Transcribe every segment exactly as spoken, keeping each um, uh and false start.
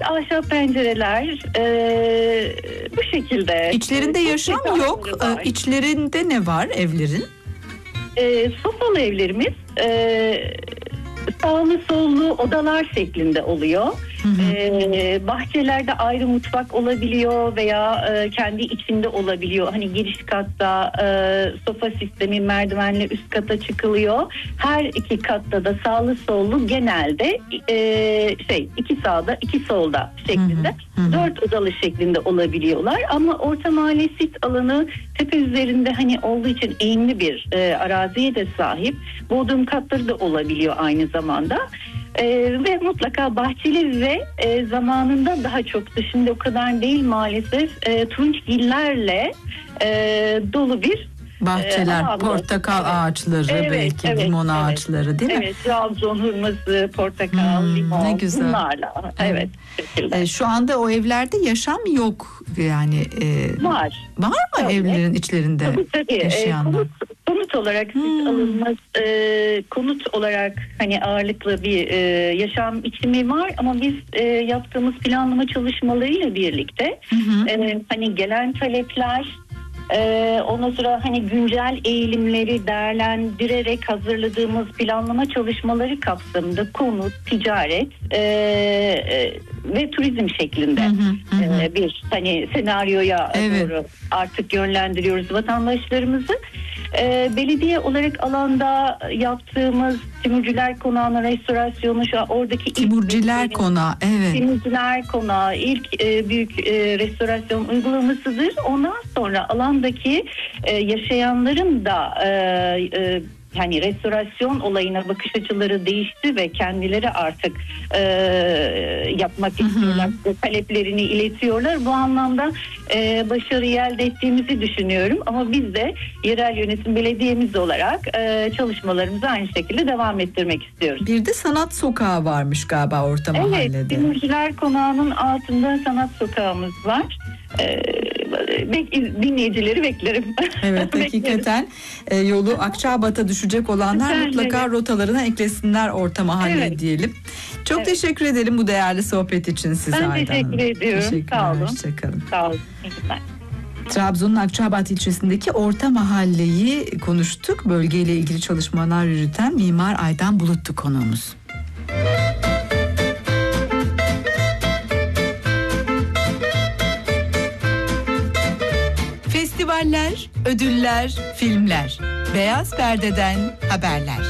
ahşap pencereler e, bu şekilde. İçlerinde yaşam yok. Ee, İçlerinde ne var evlerin? E, sofalı evlerimiz e, sağlı sollu odalar şeklinde oluyor. Hı hı. Ee, bahçelerde ayrı mutfak olabiliyor veya e, kendi içinde olabiliyor. Hani giriş katta e, sofa sistemi merdivenle üst kata çıkılıyor. Her iki katta da sağlı sollu genelde e, şey iki sağda iki solda şeklinde hı hı. dört odalı şeklinde olabiliyorlar. Ama orta mahalle sit alanı tepe üzerinde hani olduğu için eğimli bir e, araziye de sahip. Bodrum katları da olabiliyor aynı zamanda. Ee, ve mutlaka bahçeli ve e, zamanında daha çok da şimdi o kadar değil maalesef e, turunçgillerle e, dolu bir bahçeler, e, portakal evet. ağaçları, Evet, belki evet, limon evet. ağaçları değil mi? Evet, Trabzon hırması, portakal, Hmm, limon ne güzel. bunlarla. Evet. Evet. E, şu anda o evlerde yaşam yok yani. E, Var. Var mı Tabii. evlerin içlerinde Tabii tabii. yaşayanlar? E, konut, konut olarak sit Hmm. alınmaz, e, konut olarak hani ağırlıklı bir e, yaşam biçimi var ama biz e, yaptığımız planlama çalışmalarıyla birlikte Hı hı. e, hani gelen talepler, Ee, ondan sonra hani güncel eğilimleri değerlendirerek hazırladığımız planlama çalışmaları kapsamında konut, ticaret e, e, ve turizm şeklinde Hı hı, hı hı. e, bir hani senaryoya Evet. doğru artık yönlendiriyoruz vatandaşlarımızı. E, belediye olarak alanda yaptığımız Timurciler Konağı'nın restorasyonu, şu an oradaki ilk Timurciler Konağı, evet. Timurciler Konağı ilk e, büyük e, restorasyon uygulamasıdır. Ondan sonra alandaki e, yaşayanların da e, e, yani restorasyon olayına bakış açıları değişti ve kendileri artık e, yapmak istiyorlar, taleplerini iletiyorlar. Bu anlamda e, başarıyı elde ettiğimizi düşünüyorum. Ama biz de yerel yönetim belediyemiz olarak e, çalışmalarımızı aynı şekilde devam ettirmek istiyoruz. Bir de sanat sokağı varmış galiba orta mahallede. Evet, Timurciler Konağı'nın altında sanat sokağımız var. Ee, bek- dinleyicileri beklerim. Evet, hakikaten e, yolu Akçabat'a düşecek olanlar Güzel, mutlaka evet. rotalarına eklesinler orta mahalle Evet. diyelim. Çok Evet. teşekkür edelim bu değerli sohbet için size Ben Aydan teşekkür Hanım. ediyorum. Teşekkürler, Sağ olun. hoşçakalın. Sağ olun. İyi günler. Trabzon'un Akçabat ilçesindeki orta mahalleyi konuştuk. Bölgeyle ilgili çalışmalar yürüten Mimar Aydan Bulut'tu konuğumuz. Festivaller, ödüller, filmler. Beyaz Perde'den haberler.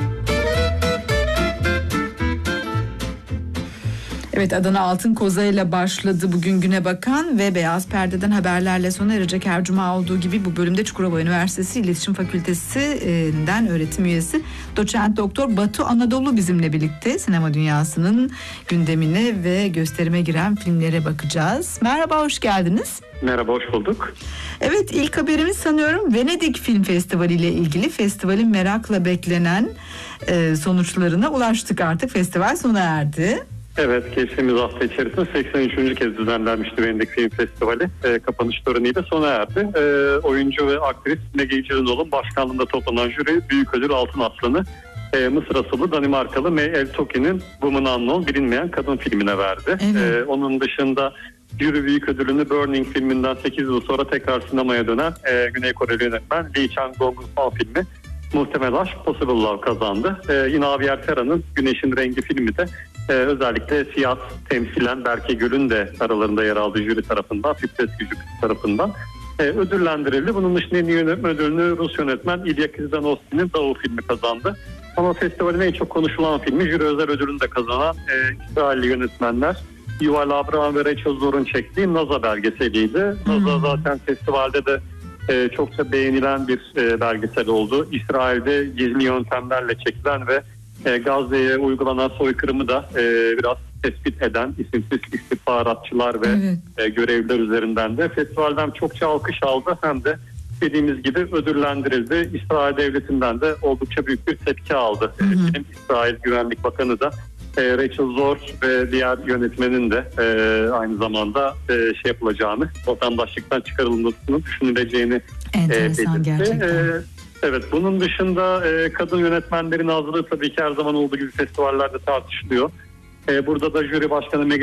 Evet, Adana Altın Koza ile başladı bugün güne bakan ve Beyaz Perde'den haberlerle sona erecek. Her cuma olduğu gibi bu bölümde Çukurova Üniversitesi İletişim Fakültesi'nden öğretim üyesi Doçent Doktor Batu Anadolu bizimle birlikte sinema dünyasının gündemine ve gösterime giren filmlere bakacağız. Merhaba, hoş geldiniz. Merhaba, hoş bulduk. Evet, ilk haberimiz sanıyorum Venedik Film Festivali ile ilgili. Festivalin merakla beklenen e, sonuçlarına ulaştık artık. Festival sona erdi. Evet, geçtiğimiz hafta içerisinde seksen üçüncü kez düzenlenmişti Venedik Film Festivali. E, kapanış töreniydi, sona erdi. E, oyuncu ve aktris Nege İcirinoğlu'nun başkanlığında toplanan jüri büyük ödül Altın Aslan'ı e, Mısır asıllı Danimarkalı May El-Toki'nin Woman Unknown bilinmeyen kadın filmine verdi. Evet. E, onun dışında jüri büyük ödülünü Burning filminden sekiz yıl sonra tekrar sinemaya dönen e, Güney Koreli yönetmen Lee Chang-dong'un son filmi Muhtemel Aşk Possible Love kazandı. Ee, yine Javier Terra'nın Güneşin Rengi filmi de e, özellikle siyah temsilen Berke Gül'ün de aralarında yer aldığı jüri tarafından, Fikret Gücü tarafından e, ödüllendirildi. Bunun dışında en iyi yönetmen ödülünü Rus yönetmen İlya Kizdanovski'nin Dağ filmi kazandı. Ama festivalin en çok konuşulan filmi, jüri özel ödülünü de kazanan e, İsrailli yönetmenler Yuval Abraham ve Rachel Zor'un çektiği Naza belgeseliydi. Hmm. Naza zaten festivalde de e, çokça beğenilen bir e, belgesel oldu. İsrail'de gizli yöntemlerle çekilen ve e, Gazze'ye uygulanan soykırımı da e, biraz tespit eden isimsiz istihbaratçılar ve Evet. e, görevliler üzerinden de festivalden çokça alkış aldı. Hem de dediğimiz gibi ödüllendirildi. İsrail devletinden de oldukça büyük bir tepki aldı. Hı hı. Benim İsrail Güvenlik Bakanı da e, Rachel Zor ve diğer yönetmenin de e, aynı zamanda e, şey yapılacağını, vatandaşlıktan çıkarılmasını düşünüleceğini Enteresan e, gerçekten. E, evet, bunun dışında e, kadın yönetmenlerin azlığı tabii ki her zaman olduğu gibi festivallerde tartışılıyor. E, burada da jüri başkanı Meg